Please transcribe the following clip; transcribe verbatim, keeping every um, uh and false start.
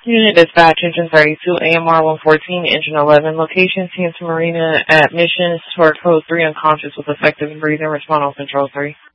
Unit Dispatch, Engine thirty-two, A M R one fourteen, Engine eleven, location Santa Marina at Mission, Source Code three, unconscious with effective breathing, respond on Control three.